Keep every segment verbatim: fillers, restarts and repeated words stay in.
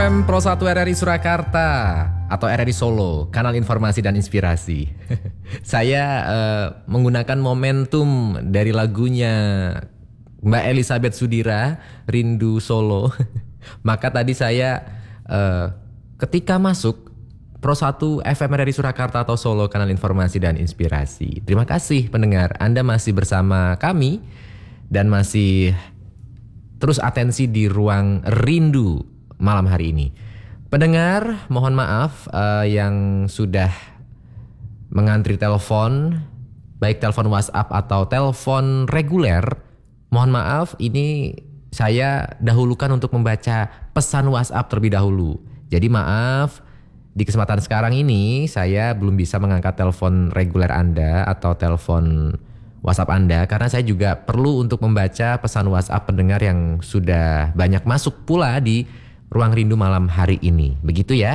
Pro satu R R I Surakarta atau R R I Solo, kanal informasi dan inspirasi. Saya uh, menggunakan momentum dari lagunya Mbak Elizabeth Sudira, Rindu Solo. Maka tadi saya uh, ketika masuk Pro satu F M R R I Surakarta atau Solo, kanal informasi dan inspirasi. Terima kasih pendengar, Anda masih bersama kami dan masih terus atensi di ruang rindu malam hari ini. Pendengar, mohon maaf uh, yang sudah mengantri telepon, baik telepon WhatsApp atau telepon reguler. Mohon maaf, ini saya dahulukan untuk membaca pesan WhatsApp terlebih dahulu. Jadi maaf, di kesempatan sekarang ini saya belum bisa mengangkat telepon reguler Anda atau telepon WhatsApp Anda, karena saya juga perlu untuk membaca pesan WhatsApp pendengar yang sudah banyak masuk pula di ruang rindu malam hari ini. Begitu ya.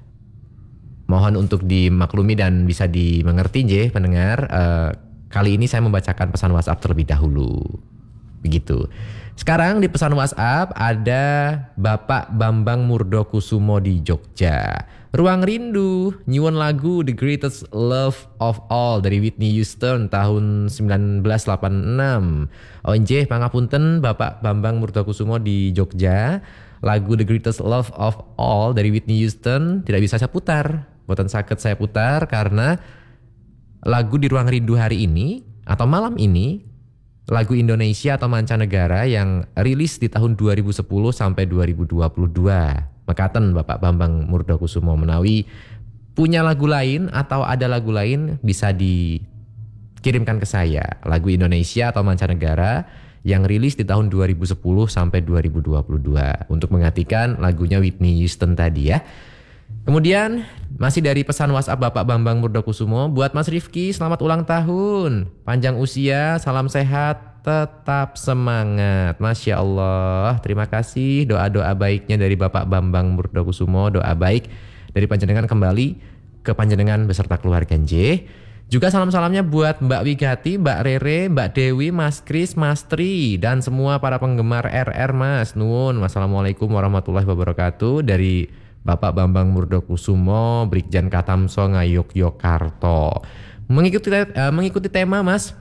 Mohon untuk dimaklumi dan bisa dimengerti J, pendengar. Uh, kali ini saya membacakan pesan WhatsApp terlebih dahulu. Begitu. Sekarang di pesan WhatsApp ada Bapak Bambang Murdokusumo di Jogja. Ruang rindu, nyuwun lagu The Greatest Love of All dari Whitney Houston tahun sembilan belas delapan puluh enam. Oh nggih, pangapunten Bapak Bambang Murdokusumo di Jogja. Lagu The Greatest Love of All dari Whitney Houston tidak bisa saya putar. Boten saged saya putar karena lagu di ruang rindu hari ini atau malam ini, lagu Indonesia atau mancanegara yang rilis di tahun dua ribu sepuluh sampai dua ribu dua puluh dua. Mekaten Bapak Bambang Murdokusumo menawi punya lagu lain atau ada lagu lain bisa dikirimkan ke saya. Lagu Indonesia atau mancanegara yang rilis di tahun dua ribu sepuluh sampai dua ribu dua puluh dua untuk menggantikan lagunya Whitney Houston tadi ya. Kemudian masih dari pesan WhatsApp Bapak Bambang Murdokusumo, buat Mas Rifki selamat ulang tahun, panjang usia, salam sehat, tetap semangat. Masya Allah, terima kasih doa-doa baiknya dari Bapak Bambang Murdokusumo, doa baik dari panjenengan kembali ke panjenengan beserta keluarga J. Juga salam-salamnya buat Mbak Wigati, Mbak Rere, Mbak Dewi, Mas Kris, Mas Tri, dan semua para penggemar R R Mas. Nuwun, wassalamualaikum warahmatullahi wabarakatuh. Dari Bapak Bambang Murdokusumo, Brigjen Katamso Ngayogyakarta. Mengikuti uh, mengikuti tema Mas.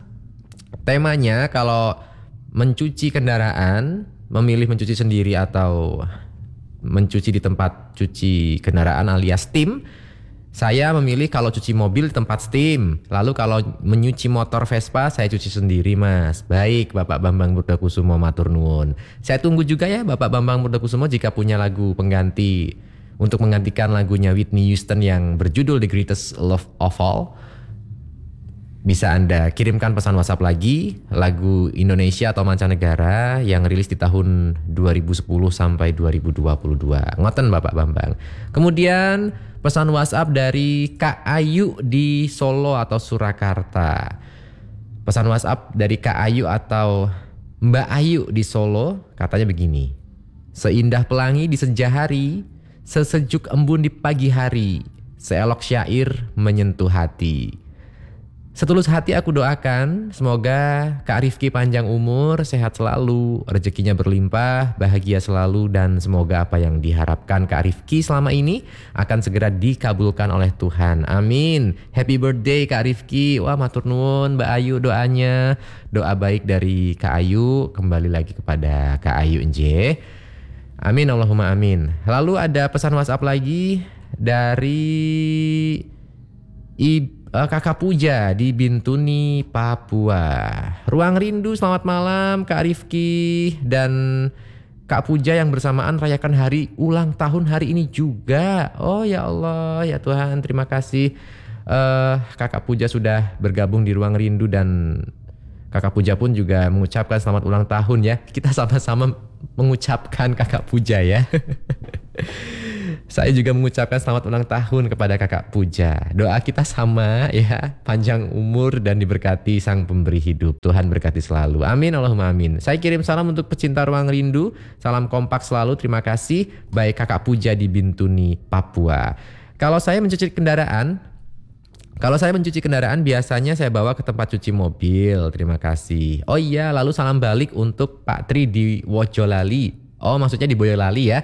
Temanya kalau mencuci kendaraan, memilih mencuci sendiri atau mencuci di tempat cuci kendaraan alias steam. Saya memilih kalau cuci mobil di tempat steam. Lalu kalau menyuci motor Vespa saya cuci sendiri Mas. Baik Bapak Bambang Murdokusumo, matur nuwun. Saya tunggu juga ya Bapak Bambang Murdokusumo jika punya lagu pengganti untuk menggantikan lagunya Whitney Houston yang berjudul The Greatest Love of All. Bisa Anda kirimkan pesan WhatsApp lagi, lagu Indonesia atau mancanegara yang rilis di tahun dua ribu sepuluh sampai dua ribu dua puluh dua. Ngoten Bapak Bambang. Kemudian pesan WhatsApp dari Kak Ayu di Solo atau Surakarta. Pesan WhatsApp dari Kak Ayu atau Mbak Ayu di Solo katanya begini. Seindah pelangi di senja hari, sesejuk embun di pagi hari, seelok syair menyentuh hati. Setulus hati aku doakan, semoga Kak Rifki panjang umur, sehat selalu, rezekinya berlimpah, bahagia selalu, dan semoga apa yang diharapkan Kak Rifki selama ini akan segera dikabulkan oleh Tuhan. Amin. Happy birthday Kak Rifki. Wah, matur nuwun Mbak Ayu doanya. Doa baik dari Kak Ayu kembali lagi kepada Kak Ayu Nj. Amin Allahumma amin. Lalu ada pesan WhatsApp lagi dari Ibu Uh, Kakak Puja di Bintuni, Papua. Ruang rindu, selamat malam Kak Rifki dan Kak Puja yang bersamaan rayakan hari ulang tahun hari ini juga. Oh ya Allah, ya Tuhan, terima kasih uh, Kakak Puja sudah bergabung di Ruang Rindu dan Kakak Puja pun juga mengucapkan selamat ulang tahun ya. Kita sama-sama mengucapkan Kakak Puja ya. Saya juga mengucapkan selamat ulang tahun kepada Kakak Puja. Doa kita sama ya, panjang umur dan diberkati Sang Pemberi Hidup. Tuhan berkati selalu. Amin Allahumma amin. Saya kirim salam untuk pecinta Ruang Rindu. Salam kompak selalu, terima kasih. Baik Kakak Puja di Bintuni, Papua. Kalau saya mencuci kendaraan, kalau saya mencuci kendaraan biasanya saya bawa ke tempat cuci mobil. Terima kasih. Oh iya, lalu salam balik untuk Pak Tri di Wojolali. Oh maksudnya di Boyolali ya.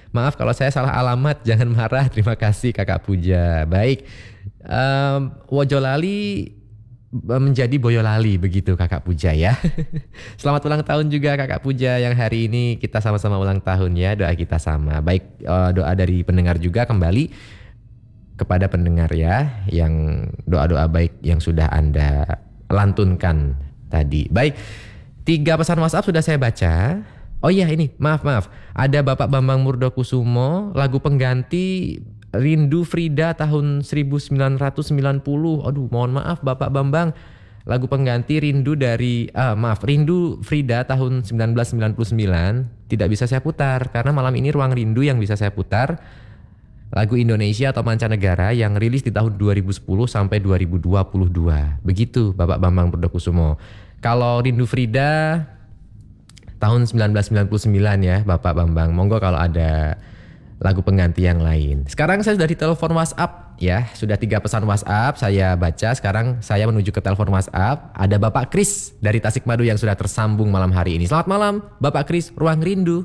Maaf kalau saya salah alamat, jangan marah. Terima kasih Kakak Puja. Baik, um, Wojolali menjadi Boyolali begitu Kakak Puja ya. Selamat ulang tahun juga Kakak Puja yang hari ini kita sama-sama ulang tahun ya. Doa kita sama. Baik, uh, doa dari pendengar juga kembali kepada pendengar ya, yang doa-doa baik yang sudah Anda lantunkan tadi. Baik, tiga pesan WhatsApp sudah saya baca. Oh iya ini, maaf maaf. Ada Bapak Bambang Murdokusumo, lagu pengganti Rindu Frida tahun seribu sembilan ratus sembilan puluh. Aduh, mohon maaf Bapak Bambang. Lagu pengganti Rindu dari ah, maaf, Rindu Frida tahun seribu sembilan ratus sembilan puluh sembilan tidak bisa saya putar karena malam ini Ruang Rindu yang bisa saya putar lagu Indonesia atau mancanegara yang rilis di tahun dua ribu sepuluh sampai dua ribu dua puluh dua. Begitu Bapak Bambang Murdokusumo. Kalau Rindu Frida tahun seribu sembilan ratus sembilan puluh sembilan ya Bapak Bambang. Monggo kalau ada lagu pengganti yang lain. Sekarang saya sudah di telepon WhatsApp ya. Sudah tiga pesan WhatsApp saya baca. Sekarang saya menuju ke telepon WhatsApp. Ada Bapak Kris dari Tasikmadu yang sudah tersambung malam hari ini. Selamat malam Bapak Kris, Ruang Rindu.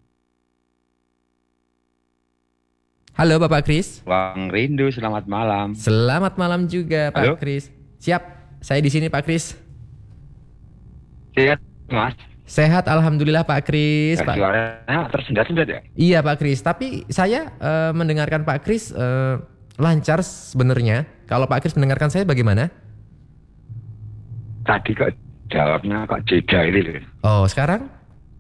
Halo Bapak Kris. Ruang Rindu, selamat malam. Selamat malam juga Pak Halo? Kris. Siap, saya di sini Pak Kris. Sehat Mas? Sehat alhamdulillah Pak Kris. Pak... Suaranya tersendat-sendat ya? Iya Pak Kris, tapi saya uh, mendengarkan Pak Kris uh, lancar sebenarnya. Kalau Pak Kris mendengarkan saya bagaimana? Tadi kok jawabnya kok jeda ini loh. Oh sekarang?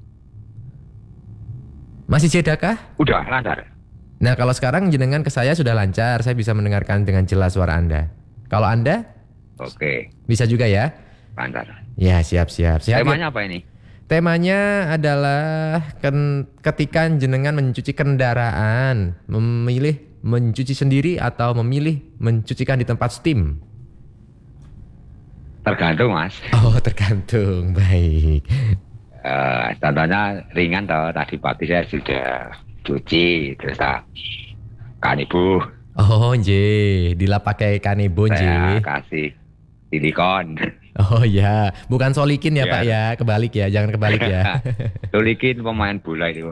Masih jeda kah? Udah lancar. Nah kalau sekarang jenengan ke saya sudah lancar, saya bisa mendengarkan dengan jelas suara Anda. Kalau Anda? Oke. Bisa juga ya? Lancar. Ya siap-siap. Siap, Temanya apa ini? Temanya adalah ken, ketika jenengan mencuci kendaraan, memilih mencuci sendiri atau memilih mencucikan di tempat steam? Tergantung Mas. Oh tergantung, baik. Uh, contohnya ringan toh, tadi pagi saya sudah cuci, terus tak kanibu. Oh nje, dilap pakai kanebo nje. Saya kasih silikon. Oh ya, bukan solikin ya, ya Pak ya, kebalik ya, jangan kebalik ya. Solikin pemain bola itu.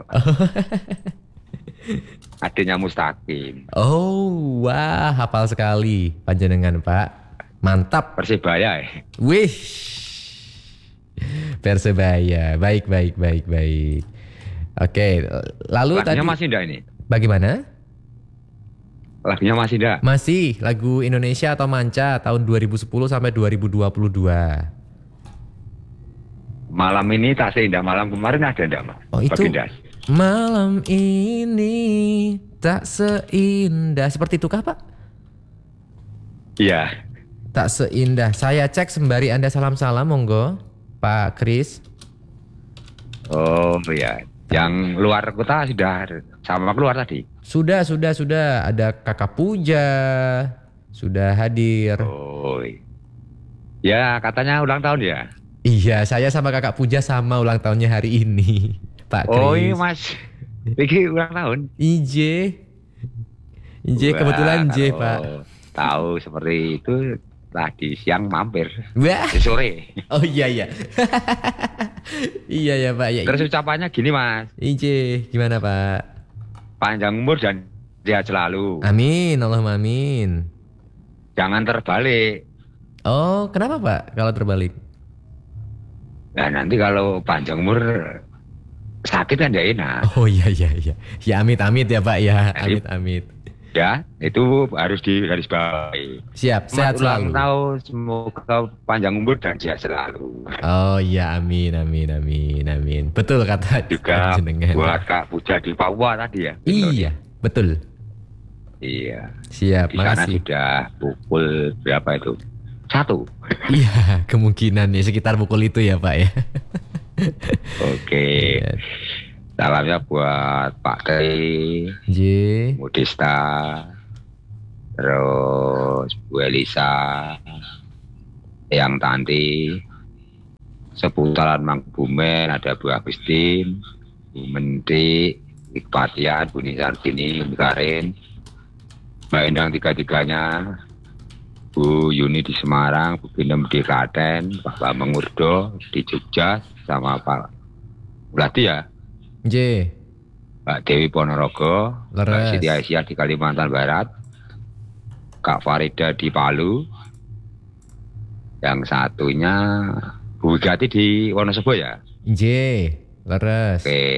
Adanya Mustaqim. Oh wah, hafal sekali panjenengan Pak, mantap. Persebaya ya. Wih, Persebaya, baik baik baik baik. Oke, lalu Lagunya tadi masih enggak ini? bagaimana? Lagunya masih enggak? Masih lagu Indonesia atau Manca tahun dua ribu sepuluh sampai dua ribu dua puluh dua. Malam ini tak seindah malam kemarin ada enggak Mas? Oh itu Baginda. Malam ini tak seindah seperti itu kah Pak? Iya. Tak seindah. Saya cek sembari Anda salam-salam monggo Pak Kris. Oh iya. Yang luar kota sudah sama keluar tadi? Sudah, sudah, sudah. Ada Kakak Puja sudah hadir. Oh. Ya katanya ulang tahun ya? Iya, saya sama Kakak Puja sama ulang tahunnya hari ini, Pak Kris. Oh iya Mas. Ini ulang tahun? Ije. Ije Wah, kebetulan J, kalau Pak. Tahu seperti itu tadi siang mampir. Wah. Di sore. Oh iya iya. Iya ya Pak ya. Terus ucapannya gini Mas. Ije, gimana Pak? Panjang umur dan sehat selalu. Amin, Allahumma amin. Jangan terbalik. Oh, kenapa Pak kalau terbalik? Nah nanti kalau panjang umur sakit kan tidak enak. Oh iya iya iya. Ya amit amit ya Pak ya. Amit amit. Ya, itu harus digarisbawahi. Siap, sehat ulang selalu. tahun, semoga panjang umur dan sehat selalu. Oh iya, amin amin amin amin. Betul kata Juga jenengan. buat Kak Puja di Papua tadi ya. Iya, betul. Iya. Siap, Di sana makasih. sudah pukul berapa itu? Satu. Iya, kemungkinan nih sekitar pukul itu ya Pak ya. Oke. Iya. Salamnya buat Pak Tri, J. Mudista, terus Bu Elisa, Yang Tanti, seputaran Mangkubumen ada Bu Agustin, Bu Menti, Ikpatian, Bu Nisartini, Bu Karin, Mbak Endang tiga-tiganya, Bu Yuni di Semarang, Bu Binem di Klaten, Pak Bambang Murdo di Jogja, sama Pak Berarti ya. J. Mbak Dewi Ponorogo, Mbak Leres. Siti Aisyah di Kalimantan Barat, Kak Farida di Palu, yang satunya Bu Gati di Wonosobo ya. J, leres. Oke,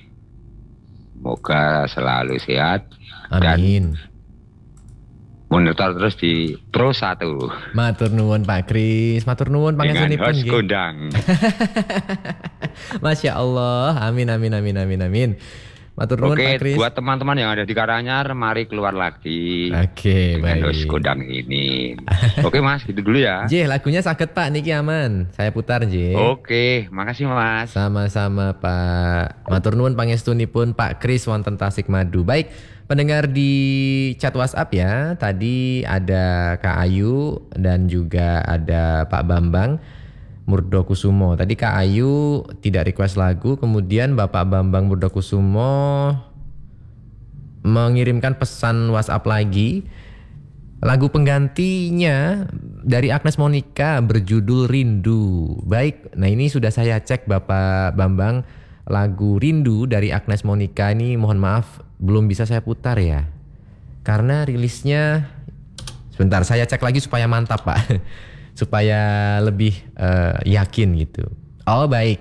semoga selalu sehat dan Amin. monitor terus di Pro satu Matur nuwun Pak Kris, matur nuwun dengan pangasunipun host nggih. kondang. Masya Allah, amin amin amin amin amin. Matur nuwun Oke, Pak Kris. buat teman-teman yang ada di Karanganyar, mari keluar lagi Oke, dengan host baik. kondang ini. Oke Mas, gitu dulu ya. J, lagunya sakit Pak, niki aman. Saya putar J. Oke, makasih Mas. Sama-sama Pak. Matur nuwun pangestunipun Pak Kris wonten Tasikmadu. Baik, pendengar di chat WhatsApp ya. Tadi ada Kak Ayu dan juga ada Pak Bambang Murdokusumo. Tadi Kak Ayu tidak request lagu, kemudian Bapak Bambang Murdokusumo mengirimkan pesan WhatsApp lagi. Lagu penggantinya dari Agnes Monica berjudul Rindu. Baik, nah ini sudah saya cek Bapak Bambang. Lagu Rindu dari Agnes Monica ini mohon maaf belum bisa saya putar ya. Karena rilisnya, sebentar saya cek lagi supaya mantap Pak. Supaya lebih uh, yakin gitu. Oh baik.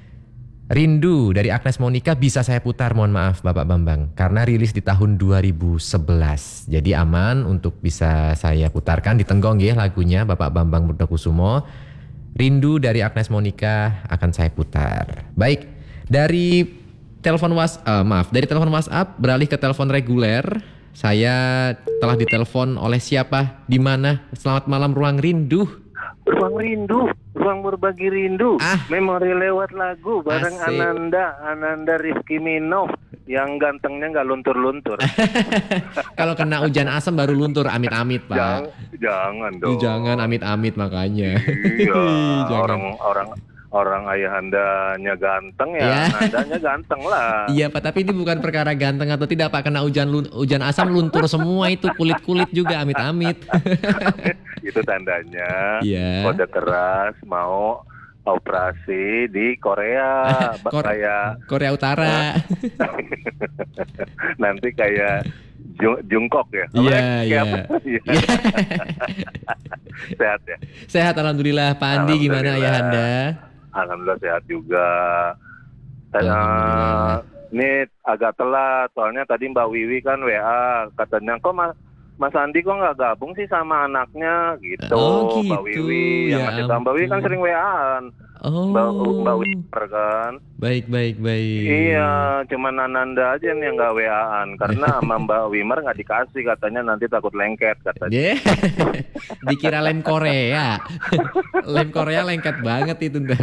Rindu dari Agnes Monica bisa saya putar, mohon maaf Bapak Bambang, karena rilis di tahun dua ribu sebelas. Jadi aman untuk bisa saya putarkan. Ditenggong ya lagunya Bapak Bambang Murdokusumo. Rindu dari Agnes Monica akan saya putar. Baik, dari telepon WhatsApp, uh, maaf, dari telepon WhatsApp beralih ke telepon reguler. Saya telah ditelepon oleh siapa? Di mana? Selamat malam Ruang Rindu. Ruang rindu, ruang berbagi rindu. Ah. Memori lewat lagu bareng Asik. Ananda, Ananda Rizky Minov yang gantengnya nggak luntur-luntur. Kalau kena hujan asam baru luntur, amit-amit Pak. jangan, jangan Ih, dong. Jangan amit-amit makanya. Iya, Jangan. orang-orang orang ayahandanya ganteng ya, Ya. Anandanya ganteng lah. Iya Pak, tapi ini bukan perkara ganteng atau tidak Pak. Kena hujan lun- hujan asam luntur semua itu, kulit-kulit juga amit-amit. Itu tandanya Iya. kode keras mau operasi di Korea. Ba- Kor- kayak Korea Utara. nanti kayak Jung- Jungkook ya. Apa Iya, ya? Kayak iya. apa? Iya. Sehat ya. Sehat alhamdulillah. Pak Andi gimana Alhamdulillah. Ayahanda? Alhamdulillah sehat juga. Dan, Alhamdulillah. eh, ini agak telat soalnya tadi Mbak Wiwi kan W A katanya kok Mas Mas Andi kok nggak gabung sih sama anaknya gitu. Oh, gitu. Mbak Wiwi yang Ya masih tahu Mbak Wiwi kan ampun. sering W A-an. Oh. Mbak Mbak Wiwi kan. Baik, baik, baik. Iya, cuman Ananda aja nih yang nggak W A-an karena sama Mbak Wimar nggak dikasih katanya nanti takut lengket katanya. Yeah. Dikira lem Korea. Lem Korea lengket banget itu ntar.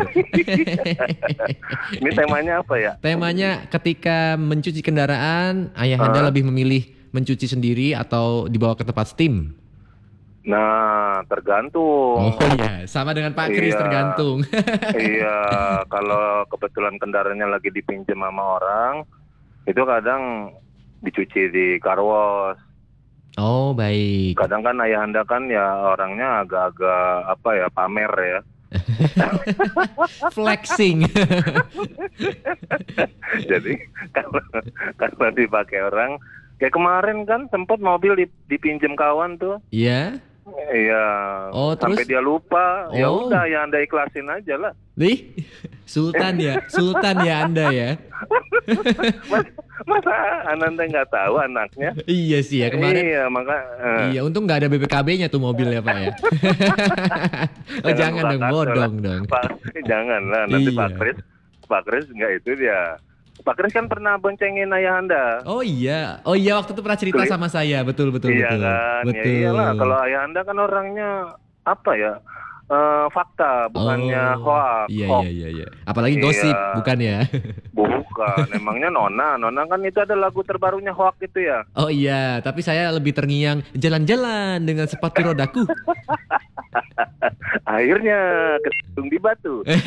Ini temanya apa ya? Temanya ketika mencuci kendaraan, Ayahanda Ah. lebih memilih mencuci sendiri atau dibawa ke tempat steam? Nah, tergantung. Oh iya, sama dengan Pak Kris Iya. tergantung. Iya, kalau kebetulan kendaraannya lagi dipinjam sama orang, itu kadang dicuci di car wash. Oh baik. Kadang kan ayahanda kan ya orangnya agak-agak apa ya pamer ya. Flexing. Jadi kalau kalau dipakai orang, kayak kemarin kan sempat mobil dip- dipinjam kawan tuh. Iya. Iya. Oh, Sampai terus? dia lupa. Ya Oh. udah, ya anda ikhlasin aja lah. Nih, Sultan ya, Sultan ya Anda ya. Mas, masa Ananda nggak tahu anaknya? Iya sih ya kemarin. Iya, maka eh, Iya, untung nggak ada B P K B-nya tuh mobilnya Pak ya. Oh jangan dong, Pak Kris bodong lah. dong. Pak, jangan lah, nanti Iya. Pak Kris, Pak Kris nggak itu dia. Pak Kris kan pernah boncengin ayah anda. Oh iya, oh iya waktu itu pernah cerita Betul. sama saya, betul betul iya betul. kan, Betul. ya iyalah. Kalau ayah anda kan orangnya apa ya? Eh, fakta, bukannya Oh, hoax. Iya Hoax. iya iya iya. Apalagi Iya. gosip, bukan ya? Bukan, emangnya Nona. Nona kan itu ada lagu terbarunya hoax itu ya. Oh iya, tapi saya lebih terngiang jalan-jalan dengan sepatu rodaku. Akhirnya ketung di batu.